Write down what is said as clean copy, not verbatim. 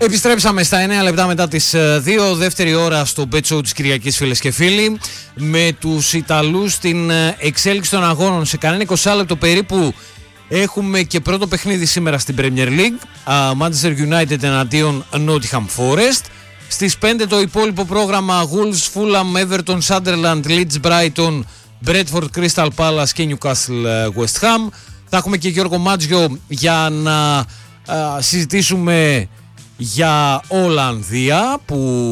Επιστρέψαμε στα 9 λεπτά μετά τις 2, δεύτερη ώρα στο Bet Show της Κυριακής, φίλες και φίλοι, με τους Ιταλούς στην εξέλιξη των αγώνων. Σε κανένα 20 λεπτό περίπου έχουμε και πρώτο παιχνίδι σήμερα στην Premier League, Manchester United εναντίον Nottingham Forest. Στις 5 το υπόλοιπο πρόγραμμα, Wolves, Fulham, Everton, Sunderland, Leeds, Brighton, Bradford, Crystal Palace και Newcastle, West Ham. Θα έχουμε και Γιώργο Μάτζιο για να συζητήσουμε για Ολλανδία που